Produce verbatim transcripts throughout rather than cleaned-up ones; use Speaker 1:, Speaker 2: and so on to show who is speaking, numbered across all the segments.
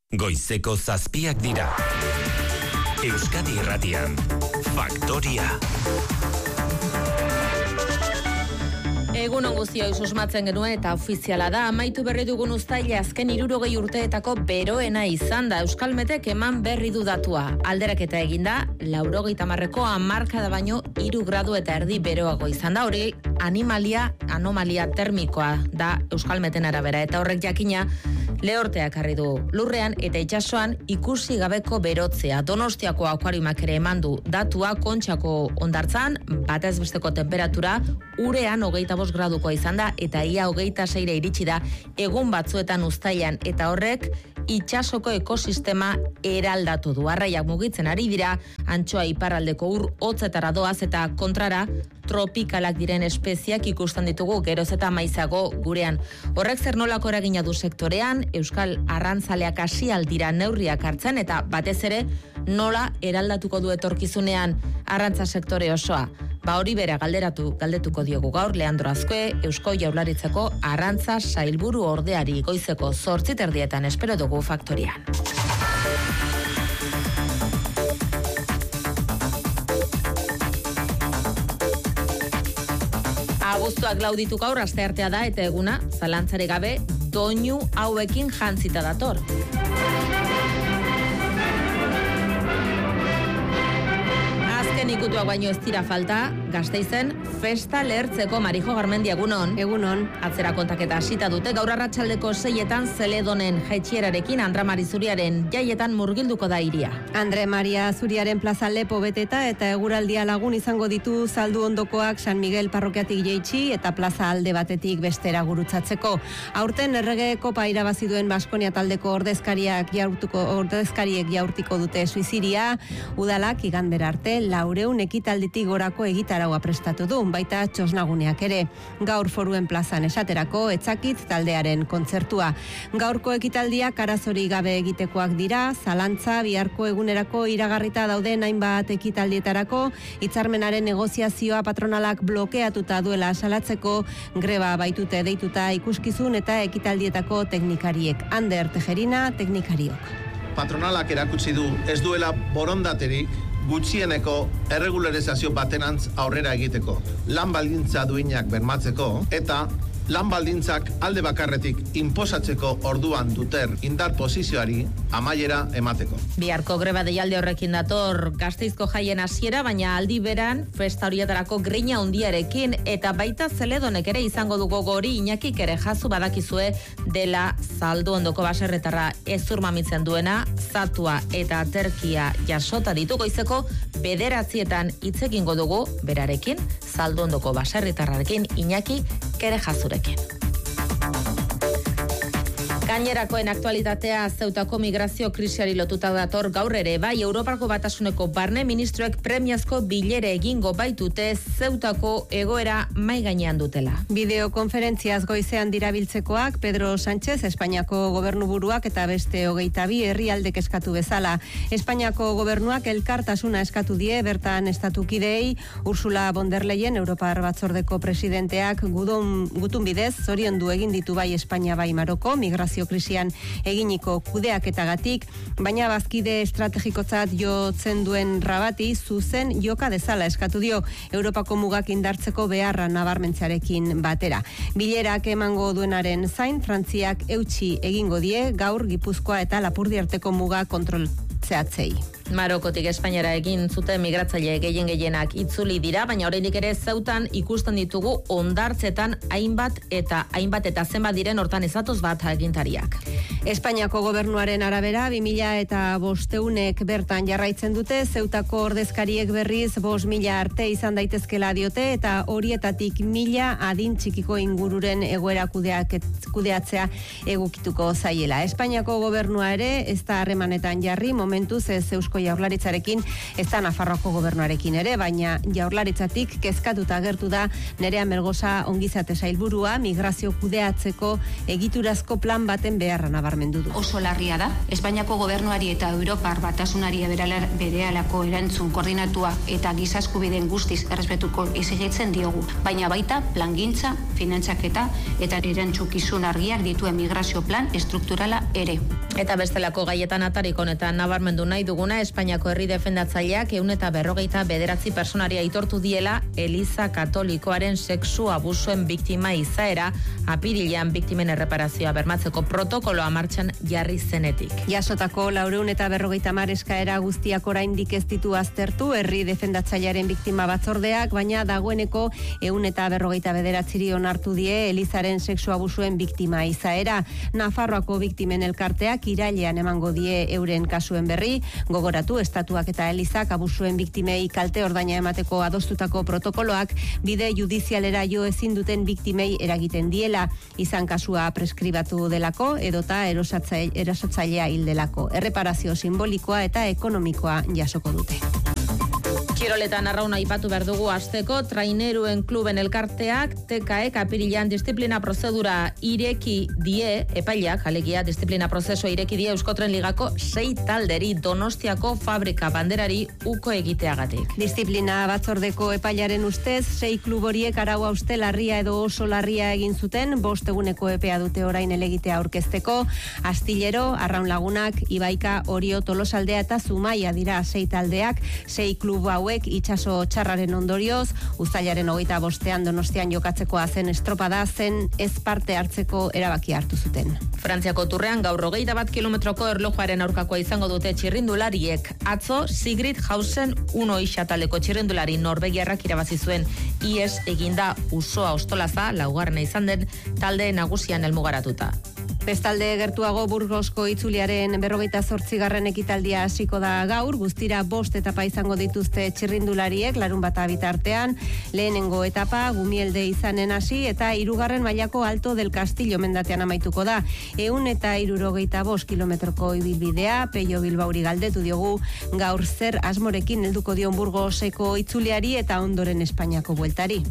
Speaker 1: Goizeko zazpiak dira. Euskadi Irratian, Faktoria.
Speaker 2: Egun on guztioi susmatzen genuen eta ofiziala da, amaitu berri dugun uztaila azken hirurogei urteetako beroena izan da. Euskalmetek eman berri du datua. Alderaketa eginda, laurogeita hamarreko hamarkada baino hiru gradu eta erdi beroago izan da. Hori animalia, anomalia termikoa da Euskalmeten arabera, eta horrek jakina lehorteak harri du. Lurrean eta itsasoan ikusi gabeko berotzea. Donostiako akuariumak ere eman du datua. Kontxako hondartzan batez besteko temperatura urean hogeita bost gradukoa izan da, eta ia hogeita seira iritsi da egun batzuetan uztailan, eta horrek itsasoko ekosistema eraldatu du. Arraiak mugitzen ari dira, antxoa iparraldeko ur hotzetara doaz, eta kontrara tropikalak diren espeziak ikusten ditugu geroz eta maizago gurean. Horrek zer nolako eragina du sektorean, euskal arrantzaleak hasi aldira neurriak hartzen, eta batez ere nola eraldatuko du etorkizunean arrantza sektore osoa. Ba hori bera galderatu galdetuko diogu gaur Leandro Azkue, Eusko Jaurlaritzako arrantza sailburu ordeari. Goizeko zortzi terdietan espero dugu Faktorian. Abuztuak lauditu gaur asteartea da, eta eguna zalantzare gabe doinu hauekin jantzita dator. Ikutuak baino ez dira falta, Gasteizen festa lehertzeko. Marijo Garmendia, egunon.
Speaker 3: Egunon.
Speaker 2: Atzera kontaketa hasita dute, gaur arratsaldeko seietan Zeledonen jaitxierarekin Andre Mari Zuriaren jaietan murgilduko da hiria.
Speaker 3: Andre Maria Zuriaren plaza lepo beteta eta eguraldia lagun izango ditu zaldu ondokoak San Miguel parrokiatik jeitsi eta plaza alde batetik bestera gurutzatzeko. Aurten errege kopa irabazi duen Baskonia taldeko ordezkariak jaurtuko ordezkariek jaurtiko dute Suiziria. Udalak igandera arte laureun ekitalditik gorako egitaraua prestatu du, baita txosnaguneak ere. Gaur Foruen plazan esaterako etzakit taldearen kontzertua. Gaurko ekitaldiak arazori gabe egitekoak dira, zalantza biharko egunerako iragarrita dauden hainbat ekitaldietarako, hitzarmenaren negoziazioa patronalak blokeatuta duela salatzeko, greba baitute deituta ikuskizun eta ekitaldietako teknikariek. Ander Tejerina, teknikariok.
Speaker 4: Patronalak erakutsi du ez duela borondaterik gutxieneko erregularizazio batenantz aurrera egiteko, lan baldintza duinak bermatzeko eta lan baldintzak alde bakarretik inposatzeko orduan duter indar posizioari amaiera emateko.
Speaker 2: Biharko greba deialdi horrekin dator Gasteizko jaien hasiera, baina aldi beran festa horietarako grina handiarekin, eta baita Zeledonek ere izango dugu gori. Iñakik ere jazu badakizue dela zaldu ondoko baserretarra ezur mamitzen duena, zatua eta terkia jasota ditu. Goizeko bederatzietan hitz egingo dugu berarekin, zaldu ondoko baserritarrarekin, Iñaki kere jazurekin. Gainerakoen aktualitatea Zeutako migrazio krisiari lotuta dator gaur ere. Bai, Europako Batasuneko barne ministroek premiazko bilere egingo baitute Zeutako egoera mai gainean dutela.
Speaker 3: Bideokonferentziaz goizean dirabiltzekoak Pedro Sánchez, Espainiako gobernuburuak eta beste hogeita bi herrialdek eskatu bezala. Espainiako gobernuak elkartasuna eskatu die bertan estatukideei. Ursula von der Leyen, Europar Batzordeko presidenteak gudun, gutun bidez zoriondu egin ditu bai Espainia bai Maroko migrazio krisian eginiko kudeaketagatik, baina bazkide estrategikotzat jotzen duen Rabati zuzen joka dezala eskatu dio Europako mugak indartzeko beharra nabarmentzarekin batera. Bilerak emango duenaren zain, Frantziak eutsi egingo die gaur Gipuzkoa eta Lapurdi arteko muga kontroltzeatzei.
Speaker 2: Marokotik Espainiara egin zuten migratzaile gehien gehienak itzuli dira, baina oraindik ere Zeutan ikusten ditugu hondartzetan hainbat eta hainbat eta zenbat diren hortan ezatoz bat agintariak.
Speaker 3: Espainiako gobernuaren arabera bi mila eta bosteunek bertan jarraitzen dute, Zeutako ordezkariek berriz bost mila arte izan daitezkela diote, eta horietatik mila adin txikiko ingururen egoera kudeak, kudeatzea egukituko zaiela. Espainiako gobernua ere ez da harremanetan jarri momentuz ez Eusko Eusko Jaurlaritzarekin, ez da Nafarroako gobernuarekin ere, baina Jaurlaritzatik kezkatuta agertu da Nerea Melgosa ongizate sailburua migrazio kudeatzeko egiturazko plan baten beharra nabarmendu du.
Speaker 5: Oso larria da, Espainiako gobernuari eta Europar Batasunari berehalako erantzun koordinatua eta giza eskubideen guztiz errespetuko exigitzen diogu, baina baita plangintza, finantzaketa eta erantzukizun argiak dituen migrazio plan estrukturala ere.
Speaker 2: Eta bestelako gaietan atarik honetan nabarmendu nahi duguna, Espainiako herri defendatzaileak ehun eta berrogeita bederatzi personari aitortu diela Eliza Katolikoaren sexu abusuen biktima izaera apirilean biktimen erreparazioa bermatzeko protokoloa martxan jarri zenetik.
Speaker 3: Jasotako laurehun eta berrogeita hamar eskaera guztiak oraindik ez ditu aztertu herri defendatzailearen biktima batzordeak, baina dagoeneko ehun eta berrogeita bederatziri onartu die Elizaren sexu abusuen biktima izaera. Nafarroako biktimen elkarteak irailean emango die euren kasuen berri, gogoratu estatuak eta Elizak abusuen biktimei kalte ordaina emateko adostutako protokoloak bide judizialera jo ezin duten biktimei eragiten diela, izan kasua preskribatu delako edota erosatzailea hil delako. Erreparazio simbolikoa eta ekonomikoa jasoko dute.
Speaker 2: Kiroletan arrauna aipatu behar dugu asteko, traineruen kluben elkarteak T K E apirilean disiplina prozedura ireki die, epaileak, alegia disiplina prozesua ireki die Euskotren Ligako sei talderi Donostiako fabrika banderari uko egiteagatik.
Speaker 3: Disiplina batzordeko epailaren ustez, sei klub horiek arau hauste larria edo oso larria egin zuten, bost eguneko epea dute orain elegitea aurkezteko. Astillero, Arraun Lagunak, Ibaika, Orio, Tolosaldea eta Zumaia dira sei taldeak, sei klub hauek itxaso txarraren ondorioz, uztailaren hogeita bostean Donostian jokatzekoa zen estropada zen ez parte hartzeko erabaki hartu zuten.
Speaker 2: Frantziako turrean gaur hogeita bat kilometroko erlojuaren aurkakoa izango dute txirrindulariek. Atzo, Sigrid Hausen uno isataldeko txirrindulari Norvegiarrak irabazi zuen ies eginda Usoa Ostolaza, laugarrena izan den talde nagusian helmugaratuta.
Speaker 3: Bestalde gertuago Burgosko itzuliaren berrogeita zortzigarren ekitaldia hasiko da gaur, guztira bost etapa izango dituzte txirrindulariek larun bata bitartean, lehenengo etapa Gumielde izanen hasi eta hirugarren mailako Alto del Castillo mendatean amaituko da. Ehun eta hirurogeita bost kilometroko ibilbidea, Peio Bilbauri galdetu diogu gaur zer asmorekin helduko dion Burgoseko itzuliari eta ondoren Espainiako bueltari.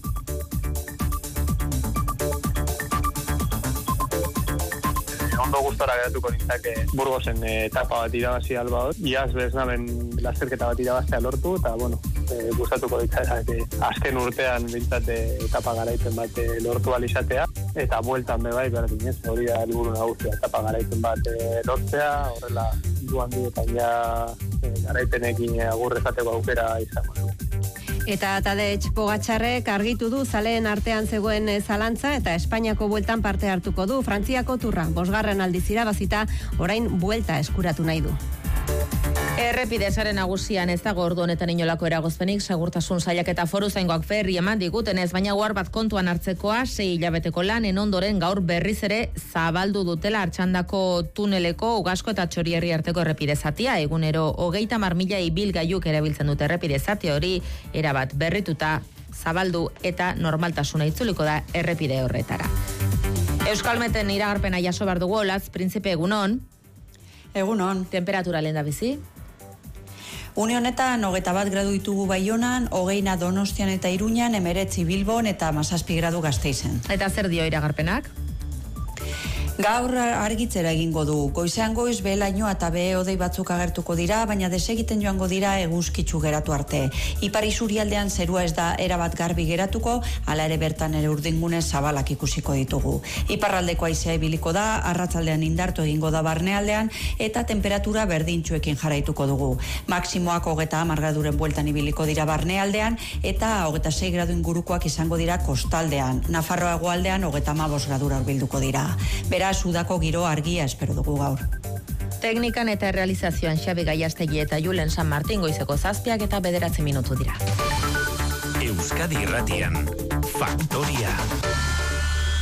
Speaker 6: Ondo gustora geratuko nintzake Burgosen etapa bat irabazi alba hor. Iaz beznaben lasterketa bat irabaztea lortu, eta bueno, e, gustatuko ditzak azken urtean bintzat etapa garaipen bat lortu alizatea, eta bueltan bebai berdin ez, hori da helburu nagusia, etapa garaipen bat lortzea, horrela duan dietan ja e, garaipenekin agurrezateko aukera izango du.
Speaker 3: Eta Tadej Pogačarrek argitu du zaleen artean zegoen zalantza eta Espainiako bueltan parte hartuko du. Frantziako turra bosgarren aldiz irabazita, orain buelta eskuratu nahi du.
Speaker 2: Errepide sare nagusian ez dago ordu honetan inolako eragozpenik, segurtasun sailak eta foru zaingoak berri eman digutenez, baina gaur bat kontuan hartzekoa, sei hilabeteko lanen ondoren gaur berriz ere zabaldu dutela Artxandako tuneleko Ugasko eta Txorierri arteko errepide zatia, egunero hogeita hamar mila ibilgailuk erabiltzen dute errepide zati hori, erabat berrituta, zabaldu eta normaltasuna itzuliko da errepide horretara. Euskalmeten iragarpena jaso behar dugu, Olatz, Printzipe, egunon.
Speaker 7: Egunon.
Speaker 2: Temperatura lehen da bizi?
Speaker 7: Une honetan, hogeita bat gradu ditugu Baionan, hogeina Donostian eta Iruñan, emeretzi Bilbon eta mazazpi gradu Gasteizen.
Speaker 2: Eta zer dio iragarpenak?
Speaker 7: Gaur argitzera egingo du. Goizean goiz behelaino eta behe odei batzuk agertuko dira, baina desegiten joango dira eguzkitzu geratu arte. Ipar isurialdean zerua ez da erabat garbi geratuko, hala ere bertan ere urdingune zabalak ikusiko ditugu. Iparraldeko haizea ibiliko da, arratzaldean indartu egingo da barnealdean, eta temperatura berdintxuekin jarraituko dugu. Maksimoak hogeita hamar graduren bueltan ibiliko dira barnealdean, eta hogeita sei gradu ingurukoak izango dira kostaldean. Nafarroa hegoaldean hogeita hamabost gradura hurbilduko dira. Beraz, udako giro argia espero dugu gaur.
Speaker 2: Teknikan eta realizazioan Xabi Gaiastegi eta Julen San Martin goizeko zazpiak eta bederatzi minutu dira.
Speaker 1: Euskadi Irratian, Faktoria.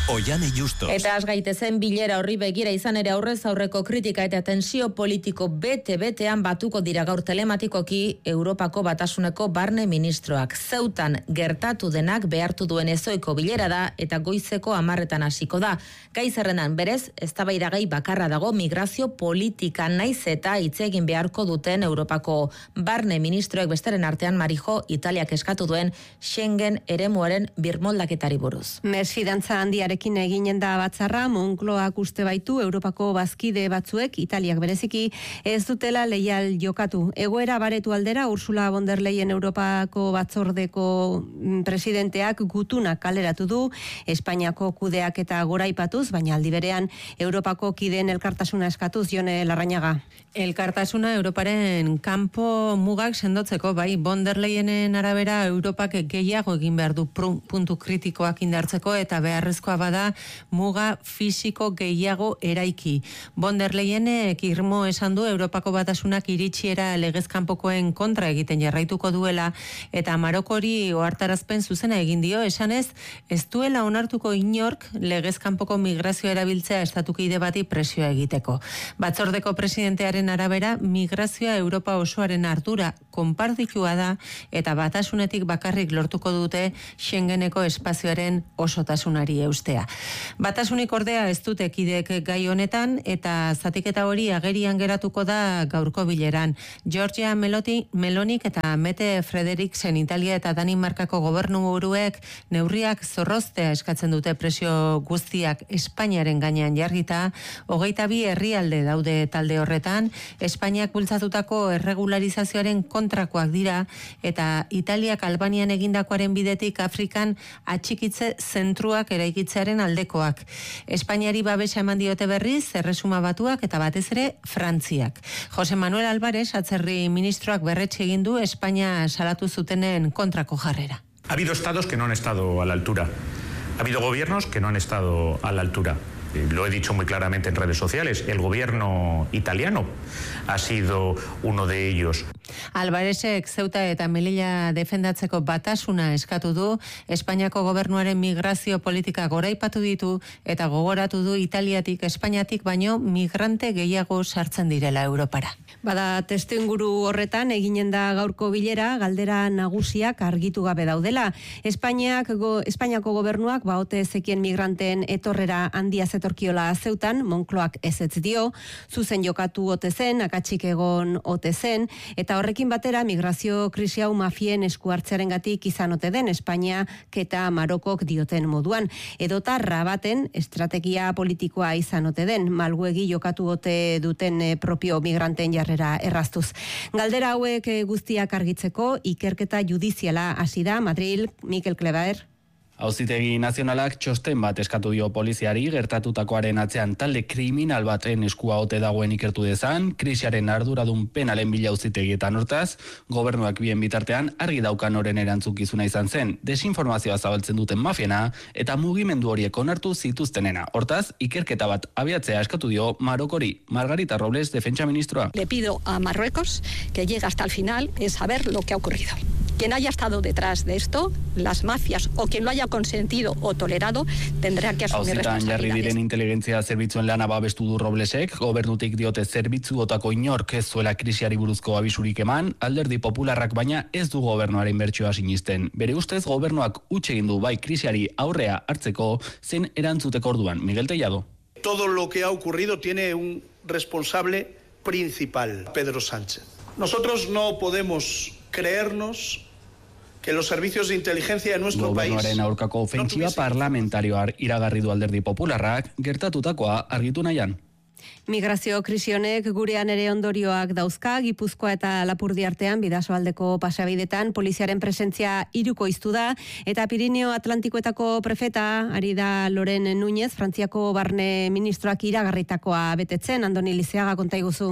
Speaker 1: Oiane Justos.
Speaker 2: Eta az gaitezen bilera horri begira izan ere aurrez aurreko kritika eta tensio politiko bete-betean batuko dira gaur telematikoki Europako Batasuneko barne ministroak. Zeutan gertatu denak behartu duen ezoiko bilera da eta goizeko hamarretan hasiko da. Gai zerrendan berez, eztabaidagai bakarra dago migrazio politika naiz eta hitz egin beharko duten Europako barne ministroek besteren artean Marijo Italiak eskatu duen Schengen eremuaren birmoldaketari buruz.
Speaker 3: Mesfidantza handiarekin eginen da batzarra, Moncloak uste baitu Europako bazkide batzuek, Italiak bereziki, ez dutela leial jokatu. Egoera baretu aldera, Ursula von der Leyen Europako batzordeko presidenteak gutunak kaleratu du, Espainiako kudeak eta goraipatuz, baina aldi berean Europako kideen elkartasuna eskatuz, Jone Larrañaga.
Speaker 8: Elkartasuna Europaren kanpo mugak sendotzeko, bai, von der Leyenen arabera Europak gehiago egin behar du puntu kritikoak indartzeko eta beharrezkoa bada muga fisiko gehiago eraiki. Von der Leyenek irmo esan du Europako Batasunak iritsiera legezkanpokoen kontra egiten jarraituko duela eta Marokori ohartarazpen zuzena egin dio, esanez ez duela onartuko inork legezkanpoko migrazioa erabiltzea estatukide bati presioa egiteko. Batzordeko presidentearen arabera migrazioa Europa osoaren ardura konpartitua da eta Batasunetik bakarrik lortuko dute Schengeneko espazioaren osotasunari eustea. Batasunik ordea ez dute kideek gai honetan eta zatiketa hori agerian geratuko da gaurko bileran. Giorgia Meloti, Melonik eta Mette Frederiksen Italia eta Danimarkako gobernu buruek neurriak zorroztea eskatzen dute presio guztiak Espainiaren gainean jarrita, hogeita bi herrialde daude talde horretan, Espainiak bultzatutako erregularizazioaren kontrakoak dira eta Italiak Albanian egindakoaren bidetik Afrikan atxikitze zentruak eraikitzearen aldekoak. Espainiari babesa eman diote berriz, Erresuma Batuak eta batez ere Frantziak. Jose Manuel Álvarez, atzerri ministroak berretxe egin du Espainia salatu zutenen kontrako jarrera.
Speaker 9: Ha habido estados que no han estado a la altura. Ha habido gobiernos que no han estado a la altura. Lo he dicho muy claramente en redes sociales. El gobierno italiano ha sido uno de ellos.
Speaker 8: Alvarezek Ceuta eta Melilla defendatzeko batasuna eskatu du, Espainiako gobernuaren migrazio politika goraipatu ditu eta gogoratu du Italiatik, Espainiatik baino migrante gehiago sartzen direla Europara.
Speaker 3: Bada testuinguru horretan eginen da gaurko bilera, galdera nagusiak argitu gabe daudela. Espainiak go, Espainiako gobernuak baote zekien migranteen etorrera handia zetorkiola Zeutan, Moncloak ezetz dio, zuzen jokatu ote zen, akatsik egon ote zen, eta horrekin batera migrazio krisi hau mafien esku hartzearengatik izan ote den Espainia eta Marokok dioten moduan, edota Rabaten estrategia politikoa izan ote den, malguegi jokatu ote duten eh, propio migranteen jarrera erraztuz. Galdera hauek eh, guztiak argitzeko ikerketa judiziala hasi da Madril, Mikel Kleber.
Speaker 10: Auzitegi nazionalak txosten bat eskatu dio poliziari gertatutakoaren atzean talde kriminal baten eskua ote dagoen ikertu dezan, krisiaren arduradun penalen bila auzitegietan hortaz, gobernuak bien bitartean argi daukan oren erantzukizuna izan zen, desinformazioa zabaltzen duten mafiena eta mugimendu horiek onartu zituztenena. Hortaz, ikerketa bat abiatzea eskatu dio Marokori. Margarita Robles, defentsa ministroa.
Speaker 11: Le pido a Marruecos que llegue hasta el final en saber lo que ha ocurrido. Quien haya estado detrás de esto, las mafias o quien lo haya consentido o tolerado, tendrá que asumir responsabilidades.
Speaker 10: Jarri diren inteligentzia zerbitzuen lana babestu du Roblesek, gobernutik diote zerbitzuotako inork ez zuela krisiari buruzko abisurik eman, Alderdi Popularrak baina ez du gobernuaren bertsioa sinisten. Bere ustez gobernuak huts egin du bai krisiari aurrea hartzeko zen erantzuteko orduan. Miguel Tellado.
Speaker 12: Todo lo que ha ocurrido tiene un responsable principal, Pedro Sánchez. Nosotros no podemos creernos que los servicios de inteligencia de nuestro país...
Speaker 10: Gobernuaren aurkako ofentsiba parlamentarioa iragarri du Alderdi Popularrak, gertatutakoa argitu nahian.
Speaker 3: Migrazio krisionek gurean ere ondorioak dauzka, Gipuzkoa eta Lapurdi artean bidasoaldeko pasabidetan poliziaren presentzia hirukoiztu da eta Pirineo Atlantikoetako prefeta ari da Loren Núñez, Frantziako barne ministroak iragarritakoa betetzen. Andoni Lizeaga, konta iguzu.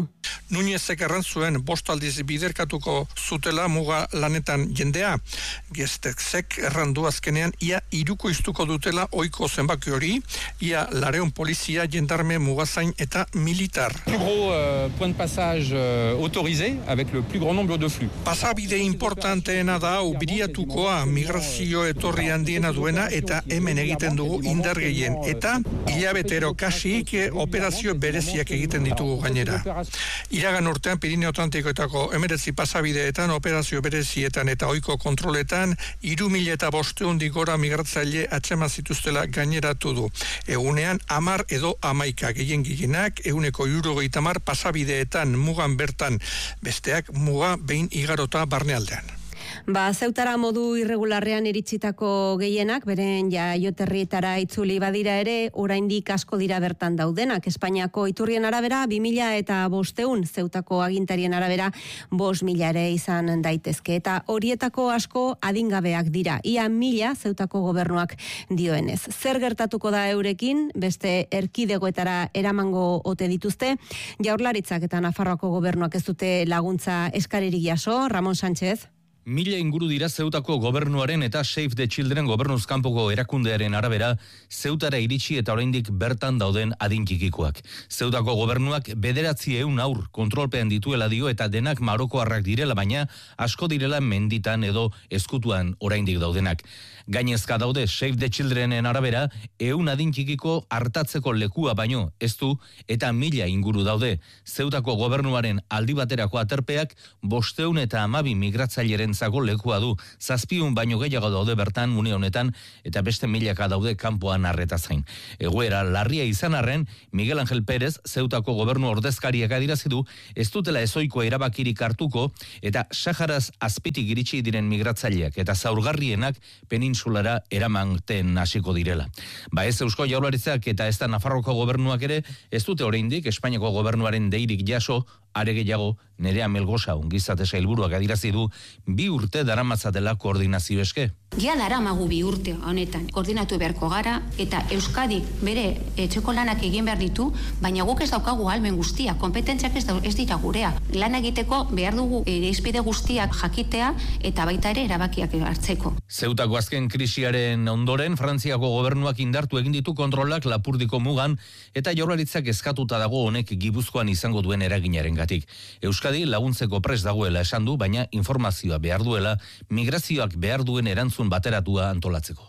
Speaker 13: Núñezek erran zuen bost aldiz biderkatuko zutela muga lanetan jendea. Gestexek errandu azkenean ia iruko iztuko dutela ohiko zenbaki hori, ia lareon polizia, jendarme, mugazain eta militar.
Speaker 14: Plus gros euh, point de passage euh, autorisé avec le plus grand nombre de flux.
Speaker 13: Pasabide importanteena da hau biriatukoa, migrazio etorri handiena duena eta hemen egiten dugu indar gehien eta hilabetero kasik operazio bereziak egiten ditugu gainera. Iragan urtean Pirineo Atlantikoetako emeretzi pasabideetan, operazio berezietan eta ohiko kontroletan hiru mila eta bosteundik gora migratzaile atzema zituztela gaineratu du. Egunean hamar edo hamaika gehien gehienak, eguneko hirurogeita hamar pasabideetan mugan bertan, besteak muga behin igarota barnealdean.
Speaker 3: Ba, Zeutara modu irregularrean iritsitako gehienak, beren jaioterrietara itzuli badira ere, oraindik asko dira bertan daudenak. Espainiako iturrien arabera, bi mila eta bosteun, Zeutako agintarien arabera, bost mila ere izan daitezke. Eta horietako asko adingabeak dira. Ia mila Zeutako gobernuak dioenez. Zer gertatuko da eurekin, beste erkidegoetara eramango ote dituzte, Jaurlaritzak eta Nafarroako gobernuak ez dute laguntza eskaririk jaso. Ramon Sánchez.
Speaker 15: Mila inguru dira Zeutako gobernuaren eta Save the Children gobernuzkanpoko erakundearen arabera Zeutara iritsi eta oraindik bertan dauden adinkikikoak. Zeutako gobernuak bederatzi ehun aur kontrolpean dituela dio eta denak marokoarrak direla, baina asko direla menditan edo ezkutuan oraindik daudenak. Gainezka daude Save the Childrenen arabera ehun adinkikiko hartatzeko lekua baino ez du eta mila inguru daude. Zeutako gobernuaren aldi baterako aterpeak bosteun eta hamabi migratzaileren zago lekua du, zazpiun baino gehiago daude bertan une honetan eta beste milaka daude kanpoan arreta zain. Egoera larria izan arren, Miguel Ángel Pérez, Zeutako gobernu ordezkariak adirazi du, ez dutela ezoiko erabakirik hartuko eta Saharaz azpitik iritsi diren migratzaileak eta zaurgarrienak peninsulara eramanten hasiko direla. Ba ez Eusko Jaurlaritzak eta ez da Nafarroko gobernuak ere ez dute oraindik Espainiako gobernuaren deirik jaso, are gehiago Nerea Melgosa ongizate sailburuak adirazi du bi urte daramatzatela koordinazio eske.
Speaker 5: Ja daramagu bi urte honetan koordinatu beharko gara eta Euskadik bere etxeko lanak egin behar ditu, baina guk ez daukagu ahalmen guztia, kompetentziak ez, da, ez dira gurea. Lan egiteko behar dugu irizpide guztiak jakitea eta baita ere erabakiak hartzeko.
Speaker 15: Zeutako azken krisiaren ondoren Frantziako gobernuak indartu egin ditu kontrolak Lapurdiko mugan eta Jaurlaritzak eskatuta dago honek Gipuzkoan izango duen eraginarengatik. Euskadi laguntzeko prest dagoela esan du, baina informazioa behar duela migrazioak behar duen erantzun bateratua antolatzeko.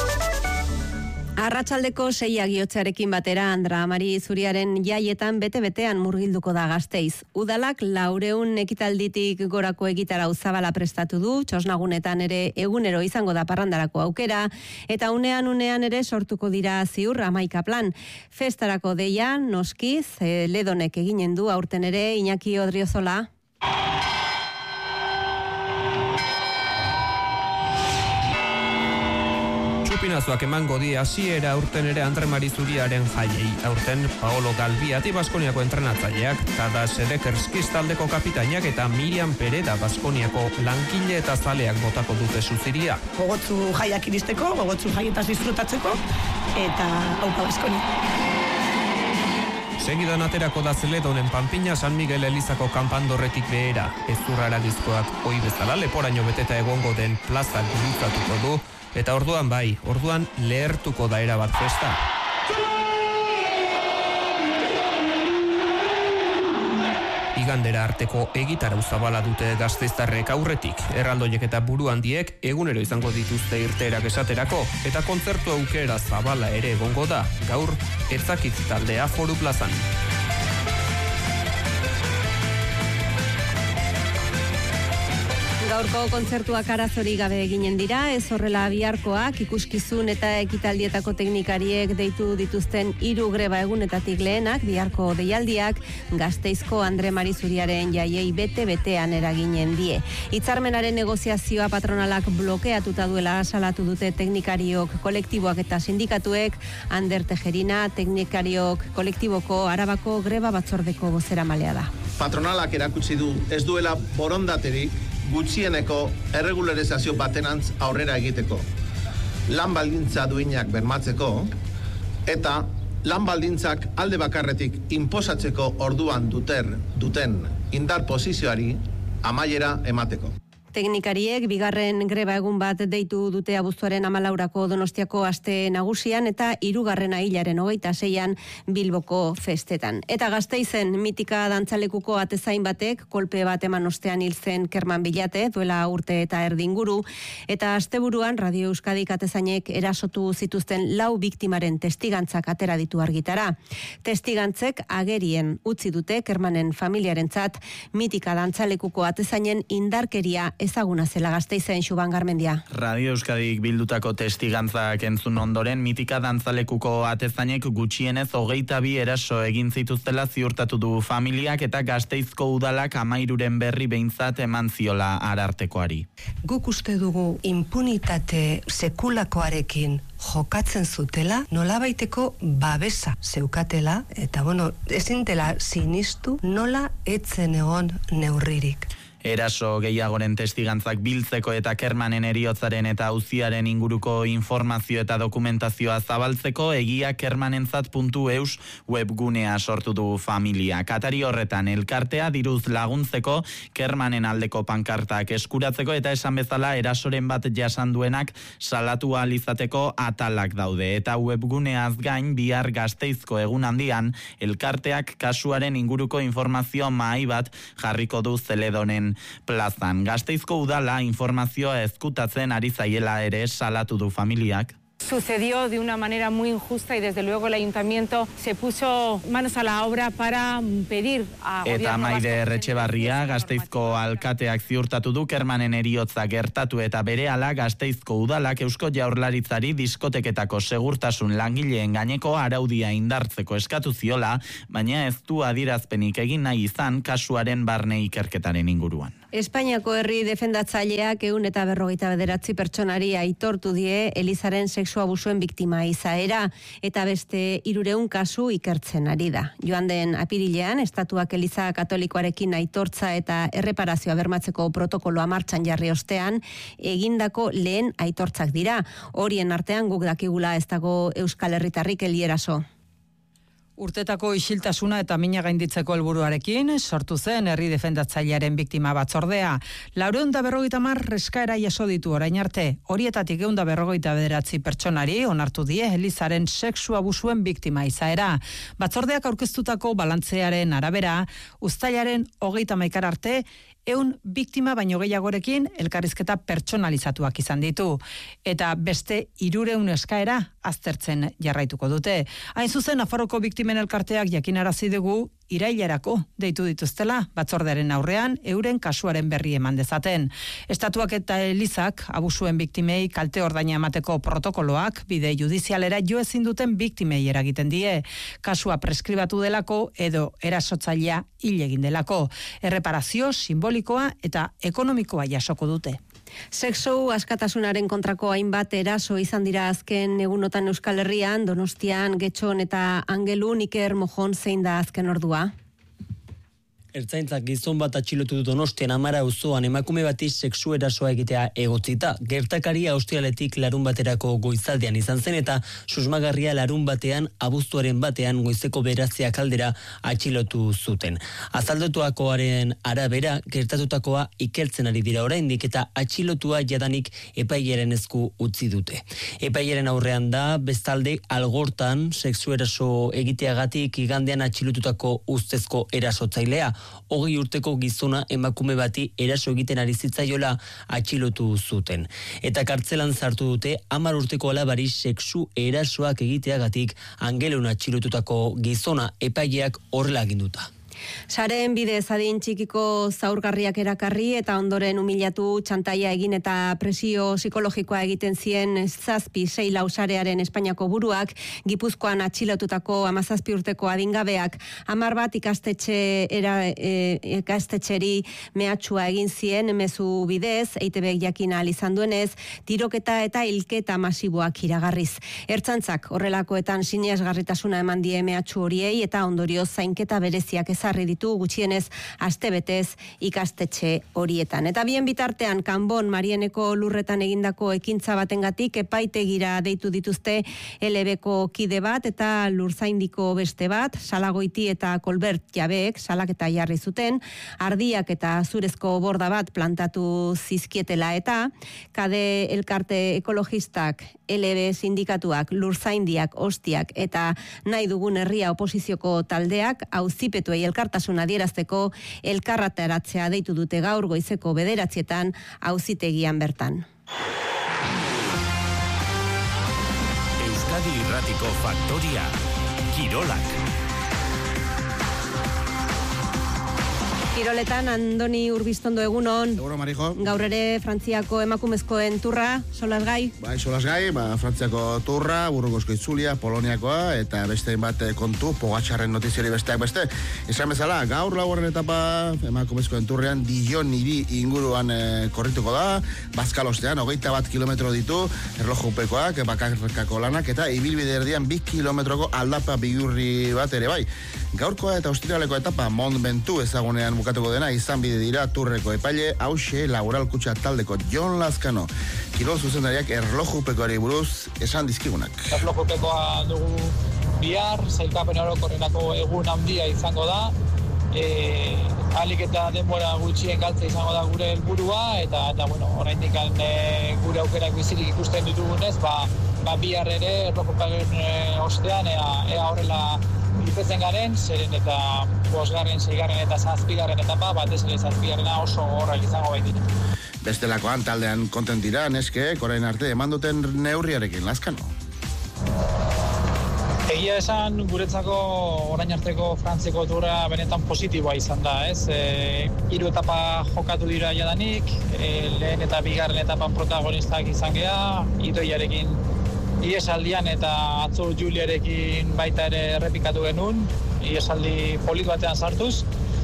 Speaker 3: Arratsaldeko seiak giotzearekin batera Andra Mari Zuriaren jaietan bete-betean murgilduko da Gasteiz. Udalak laureun ekitalditik gorako egitarau zabala prestatu du, txosnagunetan ere egunero izango da parrandarako aukera, eta unean unean ere sortuko dira ziur hamaika plan. Festarako deia, noskiz, ledonek eginen du aurten ere Iñaki Odriozola.
Speaker 16: Txupinazoak emango di hasiera aurten ere Andre Mari Zuriaren jaiei. Aurten Paolo Galbiati Baskoniako entrenatzaileak, Tada Sedekerskiz taldeko kapitainak eta Miriam Pereda Baskoniako lankile eta zaleak botako dute suziria.
Speaker 17: Gogotzu jaiak iristeko, gogotzu jaietaz disfrutatzeko eta aupa Baskonia.
Speaker 16: Segidan aterako da Zeledonen Panpina San Miguel Elizako kanpandorretik behera. Ezurrara dizkoak oi bezala leporaino beteta egongo den plaza gurutzatuko du. Eta orduan bai, orduan lehertuko da erabat festa. Igandera arteko egitarau zabala dute gasteiztarrek aurretik. Erraldoiek eta buru handiek egunero izango dituzte irteerak esaterako. Eta kontzertu aukera zabala ere egongo da. Gaur, etzakitz taldea Foru Plazan.
Speaker 3: Gaurko kontzertuak arazori gabe eginen dira, ez horrela biharkoak ikuskizun eta ekitaldietako teknikariek deitu dituzten hiru greba egunetatik lehenak, biharko deialdiak Gasteizko Andre Mari Zuriaren jaiei bete-betean eraginen die. Hitzarmenaren negoziazioa patronalak blokeatuta duela salatu dute teknikariok kolektiboak eta sindikatuek. Ander Tejerina, teknikariok kolektiboko Arabako greba batzordeko bozeramalea da.
Speaker 4: Patronalak erakutsi du ez duela borondaterik gutxieneko erregularizazio batenantz aurrera egiteko, lan baldintza duinak bermatzeko eta lan baldintzak alde bakarretik inposatzeko orduan duter, duten indar posizioari amaiera emateko.
Speaker 3: Teknikariek bigarren greba egun bat deitu dute abuztuaren amalaurako Donostiako aste nagusian eta hirugarrena hilaren hogeita seian Bilboko festetan. Eta Gasteizen mitika dantzalekuko atezain batek kolpe bat eman ostean hil zen Kerman Bilate, duela urte eta erdinguru, eta asteburuan Radio Euskadik atezainek erasotu zituzten lau biktimaren testigantzak atera ditu argitara. Testigantzek agerien utzi dute Kermanen familiarentzat mitika dantzalekuko atezainen indarkeria ezaguna zela. Gasteizen, Xuban Garmendia.
Speaker 18: Radio Euskadik bildutako testigantzak entzun ondoren, mitika dantzalekuko atezainek gutxienez hogeita bi eraso egin zituztela ziurtatu du familiak eta Gasteizko udalak amairuren berri behintzat eman ziola arartekoari.
Speaker 19: Guk uste dugu impunitate sekulakoarekin jokatzen zutela, nolabaiteko babesa zeukatela, eta bueno, ezin dela sinistu nola etzen egon neurririk.
Speaker 18: Eraso gehiagoren testigantzak biltzeko eta Kermanen heriotzaren eta auziaren inguruko informazio eta dokumentazioa zabaltzeko egia kermanentzat puntu eus webgunea sortu du familia. Atari horretan elkartea diruz laguntzeko, Kermanen aldeko pankartak eskuratzeko eta esan bezala erasoren bat jasan duenak salatu ahal izateko atalak daude. Eta webguneaz gain bihar Gasteizko egun handian elkarteak kasuaren inguruko informazio mahai bat jarriko du Zeledonen plazan. Gasteizko udala informazioa ezkutatzen ari zaiela ere salatu du familiak.
Speaker 20: Sucedió de una manera muy injusta y desde luego el ayuntamiento se puso manos a la obra para pedir a
Speaker 18: Eta Maide Erretxebarria Gasteizko alkateak ziurtatu du Kermanen heriotza gertatu eta berehala Gasteizko udalak Eusko Jaurlaritzari diskoteketako segurtasun langileen gaineko araudia indartzeko eskatu ziola, baina ez du adierazpenik egin nahi izan kasuaren barne ikerketaren inguruan.
Speaker 3: Espainiako herri defendatzaileak ehun eta berrogeita bederatzi pertsonari aitortu die Elizaren sexu abusuen biktima izaera eta beste hirureun kasu ikertzen ari da. Joan den apirilean, Estatuak Eliza Katolikoarekin aitortza eta erreparazioa bermatzeko protokoloa martxan jarri ostean, egindako lehen aitortzak dira. Horien artean guk dakigula ez dago Euskal Herritarrik Elieraso.
Speaker 21: Urtetako isiltasuna eta mina gainditzeko helburuarekin sortu zen herri defendatzailearen biktima batzordea. Laurehun eta berrogeita hamar eskaera jaso ditu orain arte. Horietatik ehun eta berrogeita bederatzi pertsonari onartu die Elizaren sexu abusuen biktima izaera. Batzordeak aurkeztutako balantzearen arabera, uztailaren hogeita hamaika arte, ehun biktima baino gehiagorekin elkarrizketa pertsonalizatuak izan ditu. Eta beste hirurehun eskaera aztertzen jarraituko dute. Hain zuzen, Nafarroko biktimen elkarteak jakinarazi dugu irailerako deitu dituztela batzordearen aurrean euren kasuaren berri eman dezaten. Estatuak eta Elizak abusuen biktimei kalte ordaina emateko protokoloak bide judizialera jo ezin duten biktimei eragiten die. Kasua preskribatu delako edo erasotzailea hil egin delako. Erreparazio simbolikoa eta ekonomikoa jasoko dute.
Speaker 3: Sexu askatasunaren kontrako hainbat eraso izan dira azken egunotan Euskal Herrian, Donostian, Getxon eta Angelun. Iker Mojon, zein da azken ordua?
Speaker 22: Ertzaintzak gizon bat atxilotu du Donostian Amara auzoan emakume bati sexu erasoa egitea egotzita. Gertakaria ostialetik larun baterako goizaldean izan zen eta susmagarria larun batean abuztuaren batean goizeko beratziak aldera atxilotu zuten. Azaldotuakoaren arabera gertatutakoa ikertzen ari dira oraindik eta atxilotua jadanik epailaren esku utzi dute. Epailaren aurrean da bestalde Algortan sexu eraso egiteagatik igandean atxilotutako ustezko erasotzailea. Hogei urteko gizona emakume bati eraso egiten ari zitzaiola atxilotu zuten. Eta kartzelan sartu dute hamar urteko alabari sexu erasoak egiteagatik Angelun atxilotutako gizona, epaileak horrela aginduta.
Speaker 3: Sareen bidez adin txikiko zaurgarriak erakarri eta ondoren humilatu, txantaia egin eta presio psikologikoa egiten zien zazpi sei lau sarearen Espainiako buruak, Gipuzkoan atxilotutako hamazazpi urteko adingabeak hamar bat ikastetxe era, e, ikastetxeri mehatxua egin zien mezu bidez, E I T Bek jakin ahal izan duenez, tiroketa eta hilketa masiboak iragarriz. Ertzaintzak horrelakoetan sinesgarritasuna eman die mehatxu horiei eta ondorioz zainketa bereziak ezarri ezarri ditu gutxienez astebetez ikastetxe horietan. Eta bien bitartean Kanbon Marieneko lurretan egindako ekintza batengatik epaitegira deitu dituzte L B-ko kide bat eta Lurzaindiko beste bat, Salagoiti eta Kolbert jabeek salaketa jarri zuten, ardiak eta zurezko borda bat plantatu zizkietela eta kade elkarte ekologistak, L B sindikatuak, Lurzaindiak, Ostiak eta nahi dugun herria oposizioko taldeak auzipetuei elkartasuna adierazteko elkarrateratzea deitu dute gaur goizeko bederatzietan auzitegian bertan.
Speaker 1: Euskadi Irratiko Faktoria, Kirolak.
Speaker 3: Kiroletan, Andoni Urbistondo egunon.
Speaker 6: Egunon, Marijo.
Speaker 3: Gaur ere Frantziako emakumezkoen turra, solasgai?
Speaker 6: Bai, solasgai, ba, Frantziako turra, Burgosko itzulia, Poloniakoa, eta beste bat kontu, Pogačarren notiziari besteak beste. Esan bezala, gaur laugarren etapa emakumezkoen turrean, Dijon hiri inguruan e, korrituko da, Bazkalostean, hogeita bat kilometro ditu, erlojupekoak, bakarkako lanak, eta ibilbide erdian bi kilometroko aldapa bigurri bat ere bai. Gaurkoa eta ostiraleko etapa Mont Ventoux ezagunean bukatuko dena izan bide dira turreko epaile hause laboral kutxa taldeko Jon Lazkano. Kirol zuzendariak erlojupekoari buruz esan dizkigunak.
Speaker 7: Erlojupekoa dugu bihar, zailkapen orokorrerako egun handia izango da. E, alik eta denbora gutxien galtza izango da gure helburua eta eta bueno, oraindik e, gure aukerak bizirik ikusten ditugunez, ba, ba bihar ere erlojupekoen e, ostean ea, ea horrela ipetzen garen, zeren eta bosgarren, seigarren eta zazpigarren etapa, batez ere zazpigarrena oso horrek izango baitik.
Speaker 6: Bestelakoan taldean kontent dira, neske, orain arte eman duten neurriarekin, Lazkano.
Speaker 7: Egia esan guretzako orain arteko Frantziako turra benetan positiboa izan da, ez? E, hiru etapa jokatu dira jadanik, e, lehen eta bigarren etapan protagonistak izan gea, Idoiarekin iesaldian eta atzo Juliarekin baita ere errepikatu genuen, iesaldi polit batean sartuz.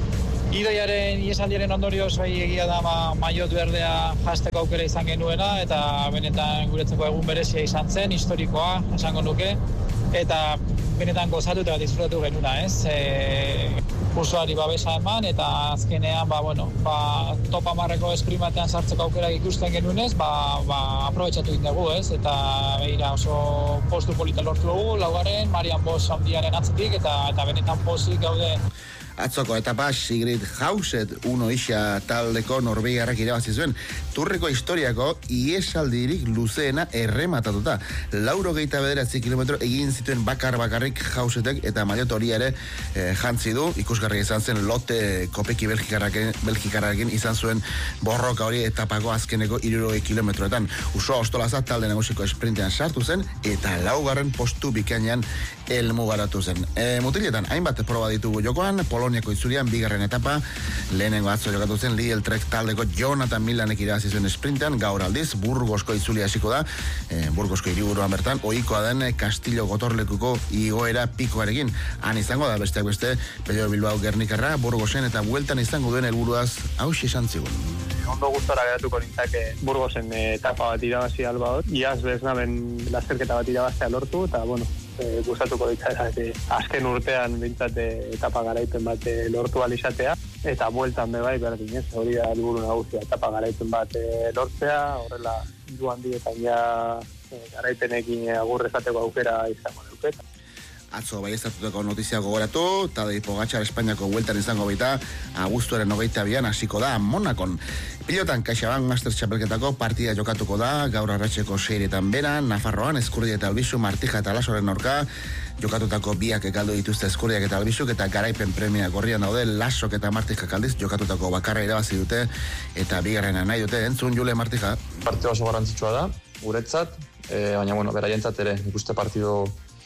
Speaker 7: Idoiaren iesaldiaren ondorioz bai egia da ma, maiot berdea jasteko aukera izan genuena eta benetan guretzeko egun berezia izan zen, historikoa, esango nuke, eta benetan gozatu eta disfrutatu genuena, ez? E, Usuari babesa eman eta azkenean ba, bueno, ba, top hamarreko sprint batean sartzeko aukerak ikusten genuenez, ba, ba, aprobetxatu egin dugu, ez? Eta behira oso postu polita lortu dugu, laugarren, Marian Bosch handiaren atzetik eta, eta benetan pozik gaude.
Speaker 6: Atzoko etapa Sigrid Hauset uno isa taldeko norbegiarrak irabazi zuen. Turreko historiako iesaldirik luzeena errematatuta. Lauro geita bederatzi kilometro egin zituen bakar bakarrik Hausetek eta maiot hori ere eh, jantzi du. Ikusgarri izan zen Lotte Kopeki Belgikarrakin izan zuen borroka hori etapako azkeneko hirurogei kilometroetan. Uso ostolazat talde nagusiko esprintean sartu zen eta laugarren postu bikainean elmugaratu zen. E, mutiletan, hainbat proba ditugu jokoan, Poloniako itzulian bigarren etapa, lehenengo atzo jokatu zen Lidl Trek taldeko Jonathan Milanek irabazi zuen sprintean, gaur aldiz Burgosko itzulia hasiko da, e, Burgosko hiriburuan bertan, ohikoa den Kastillo gotorlekuko igoera pikoarekin. Han izango da besteak beste, Pello Bilbao Gernikarra, Burgosen eta bueltan izango duen helburuaz hauxe esan zigun.
Speaker 23: Ondo gustora geratuko nintzake Burgosen etapa bat irabazi alba hor, iaz beznaben lasterketa bat irabaztea lortu, eta bueno, E, gustatuko ditzara e, azken urtean bintzat etapa garaipen bat e, lortu alizatea eta bueltan bebai berdin ez, hori da helburu nagusia, etapa garaipen bat e, lortzea, horrela joan dietan ja e, garaipenekin agur esateko aukera izango duketa.
Speaker 6: Atzo baieztatutako notizia gogoratu, Tadej Pogačar Espainiako bueltan izango baita, abuztuaren hogeita bian hasiko da Monakon. Pilotan CaixaBank Master Txapelketako partida jokatuko da, gaur arratseko seiretan beran, Nafarroan, Eskurdia eta Albizu, Martija eta Lasoren aurka, jokatutako biak ekaldu dituzte Eskurdiak eta Albizuk, eta garaipen premia gorrian daude, Lasok eta Martija kaldiz, jokatutako bakarra irabazi dute, eta bigarrena nahi dute, entzun Jule Martija.
Speaker 24: Partida oso garrantzitsua da, guretzat, e, baina bueno, beraientzat ere, ikuste partido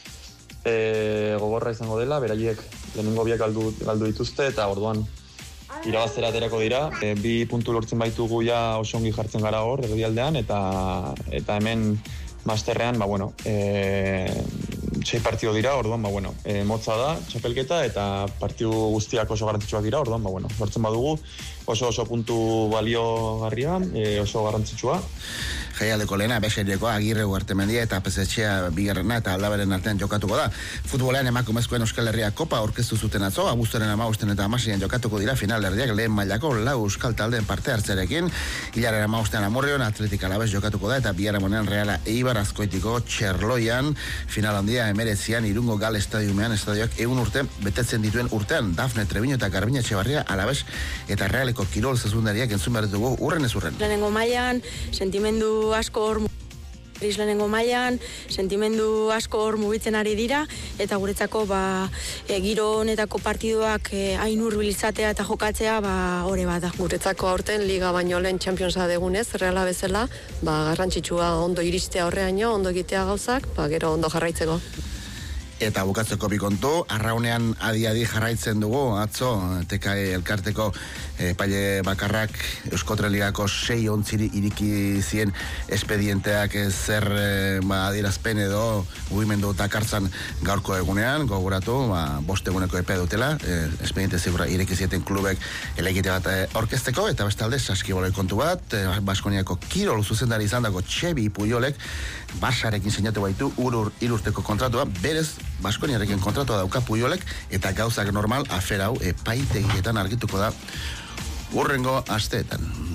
Speaker 24: E, gogorra izango dela, beraiek lehenengo biak galdu, galdu dituzte eta orduan irabaztera aterako dira. E, bi puntu lortzen baitugu ja oso ongi jartzen gara hor erdialdean eta eta hemen masterrean, ba bueno, e, sei partido dira, orduan ba bueno, e, motza da txapelketa eta partidu guztiak oso garrantzitsuak dira, orduan ba bueno, lortzen badugu oso oso puntu baliogarria, e, oso garrantzitsua.
Speaker 6: Jaialdeko lehena, Beseriekoa, Agirre Uartemendia eta Pesetxea bigarrena eta Aldaberen artean jokatuko da. Futbolean emakumezkoen Euskal Herria Kopa aurkeztu zuten atzo, abuztuaren hamabosten eta hamaseian jokatuko dira finalerdiak lehen mailako lau euskal taldeen parte hartzerekin. Hilaren hamabostean Amurrion Atletik Alabez jokatuko da eta biharamonean Reala Eibar Azkoitiko Txerloian final handia emeretzian Irungo Gal Estadiumean estadioak egun urte betetzen dituen urtean Dafne Trebino eta Garbina Etxebarria Alabez eta Realeko Kirol zezundariak entzun behar dugu urren ez urren.
Speaker 2: Lehenengo mailan, sentimendu asko hor lehenengo mailan, sentimendu asko hor mugitzen ari dira, eta guretzako ba, e, giro honetako partiduak e, hain hurbil izatea eta jokatzea ba, hore bat da.
Speaker 8: Guretzako aurten liga baino lehen Championsa degunez, Reala bezala, ba, garrantzitsua ondo iristea horreaino, ondo egitea gauzak, ba, gero ondo jarraitzeko.
Speaker 6: Eta bukatzeko bikontu, arraunean adi-adi jarraitzen dugu, atzo, T K E elkarteko epaile bakarrak Euskotren Ligako sei ontziri iriki zien espedienteak zer ba, adierazpen edo mugimendu takartzan gaurko egunean, gogoratu, ba, bost eguneko epe dutela, e, espediente zigura ireki zieten klubek elegite bat e, orkesteko, eta bestalde saskiboloi kontu bat, e, Baskoniako Kirol zuzendari izan dago Txebi Puyolek, Basarekin sinatu baitu urur irurteko kontratua, berez Baskoniarekin kontratua dauka Puyolek, eta gauzak normal afer hau epaitegietan argituko da urrengo asteetan.